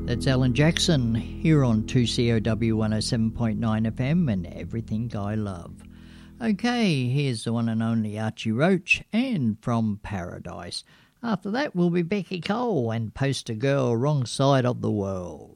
That's Alan Jackson here on 2COW 107.9 FM and Everything I Love. Okay, here's the one and only Archie Roach and From Paradise. After that will be Becky Cole and Poster Girl, Wrong Side of the World.